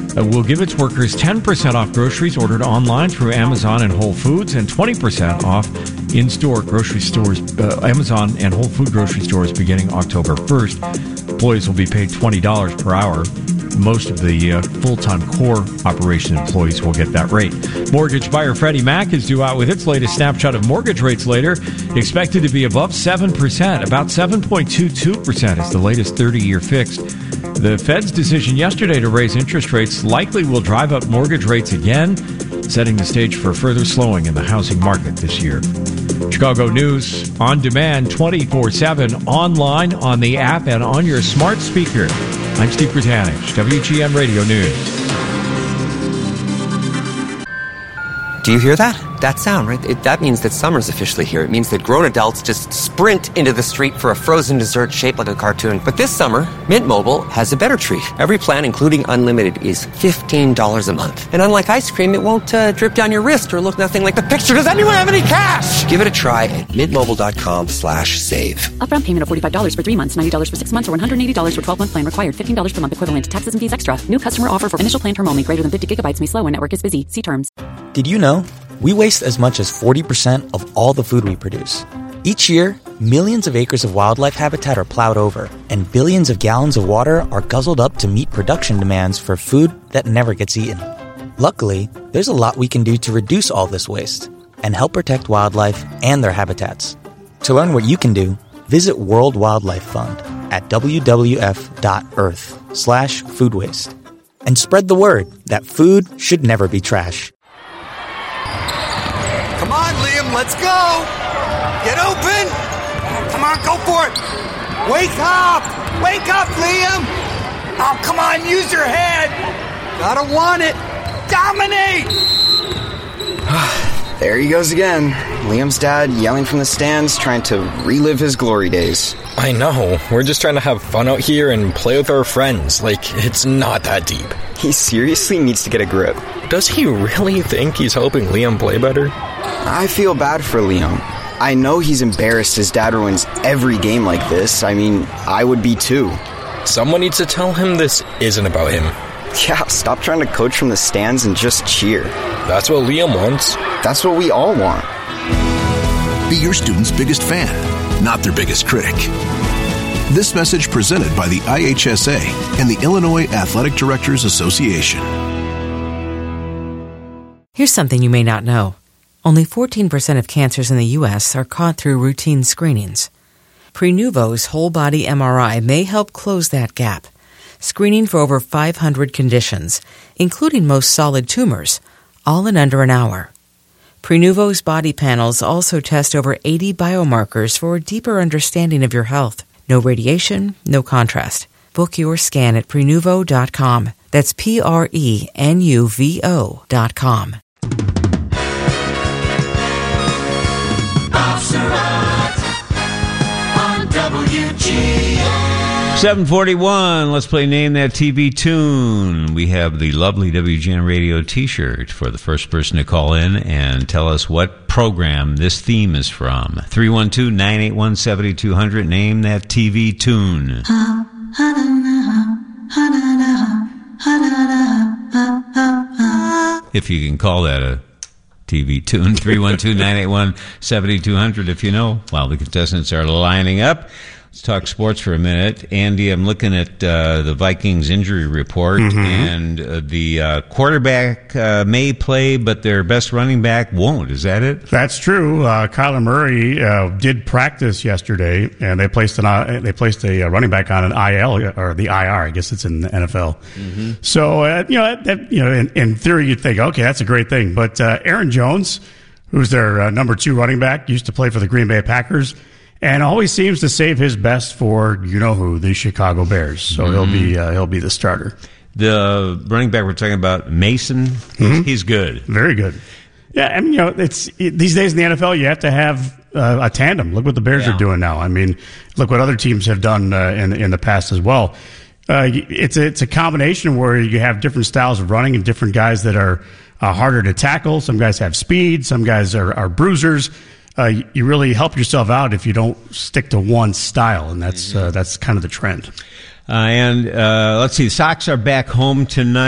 will give its workers 10% off groceries ordered online through Amazon and Whole Foods and 20% off in-store grocery stores, Amazon and Whole Food grocery stores beginning October 1st. Employees will be paid $20 per hour. Most of the full-time core operation employees will get that rate. Mortgage buyer Freddie Mac is due out with its latest snapshot of mortgage rates later, expected to be above 7%. About 7.22% is the latest 30-year fixed. The Fed's decision yesterday to raise interest rates likely will drive up mortgage rates again, setting the stage for further slowing in the housing market this year. Chicago News on demand 24/7 online, on the app, and on your smart speaker. I'm Steve Britanich, WGN Radio News. Do you hear that? That sound, right? That means that summer's officially here. It means that grown adults just sprint into the street for a frozen dessert shaped like a cartoon. But this summer, Mint Mobile has a better treat. Every plan, including unlimited, is $15 a month. And unlike ice cream, it won't drip down your wrist or look nothing like the picture. Does anyone have any cash? Give it a try at mintmobile.com/save. Upfront payment of $45 for 3 months, $90 for 6 months, or $180 for 12-month plan required. $15 per month equivalent. Taxes and fees extra. New customer offer for initial plan term only. Greater than 50 gigabytes may slow when network is busy. See terms. Did you know? We waste as much as 40% of all the food we produce. Each year, millions of acres of wildlife habitat are plowed over, and billions of gallons of water are guzzled up to meet production demands for food that never gets eaten. Luckily, there's a lot we can do to reduce all this waste and help protect wildlife and their habitats. To learn what you can do, visit World Wildlife Fund at wwf.earth/food waste. And spread the word that food should never be trash. Come on, Liam, let's go! Get open! Come on, go for it! Wake up! Wake up, Liam! Oh, come on, use your head! Gotta want it! Dominate! There he goes again. Liam's dad yelling from the stands, trying to relive his glory days. I know. We're just trying to have fun out here and play with our friends. Like, it's not that deep. He seriously needs to get a grip. Does he really think he's helping Liam play better? I feel bad for Liam. I know he's embarrassed his dad ruins every game like this. I mean, I would be too. Someone needs to tell him this isn't about him. Yeah, stop trying to coach from the stands and just cheer. That's what Liam wants. That's what we all want. Be your student's biggest fan, not their biggest critic. This message presented by the IHSA and the Illinois Athletic Directors Association. Here's something you may not know. Only 14% of cancers in the U.S. are caught through routine screenings. Prenuvo's whole-body MRI may help close that gap, screening for over 500 conditions, including most solid tumors, all in under an hour. Prenuvo's body panels also test over 80 biomarkers for a deeper understanding of your health. No radiation, no contrast. Book your scan at Prenuvo.com. That's Prenuvo.com. 7:41. Let's play Name That TV Tune. We have the lovely WGN Radio T-shirt for the first person to call in and tell us what program this theme is from. 312-981-7200. Name That TV Tune. If you can call that a TV tune. 312-981-7200 if you know. While the contestants are lining up, let's talk sports for a minute. Andy, I'm looking at the Vikings injury report, and the quarterback may play, but their best running back won't. Is that it? That's true. Kyler Murray did practice yesterday, and they placed a running back on an IL, or the IR. I guess it's in the NFL. So in theory, you'd think, okay, that's a great thing. But Aaron Jones, who's their number 2 running back, used to play for the Green Bay Packers, and always seems to save his best for you-know-who, the Chicago Bears. So he'll be the starter. The running back we're talking about, Mason, he's good. Very good. Yeah, I mean, it's these days in the NFL, you have to have a tandem. Look what the Bears are doing now. I mean, look what other teams have done in the past as well. It's a combination where you have different styles of running and different guys that are harder to tackle. Some guys have speed. Some guys are bruisers. You really help yourself out if you don't stick to one style, and that's kind of the trend. And let's see, the Sox are back home tonight.